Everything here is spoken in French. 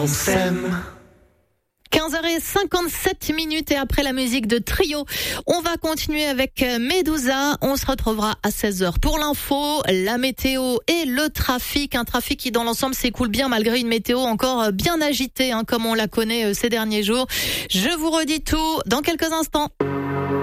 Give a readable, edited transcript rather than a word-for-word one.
on s'aime. 15h57 et après la musique de Trio, on va continuer avec Medusa. On se retrouvera à 16h pour l'info, la météo et le trafic. Un trafic qui dans l'ensemble s'écoule bien malgré une météo encore bien agitée, comme on la connaît ces derniers jours. Je vous redis tout dans quelques instants.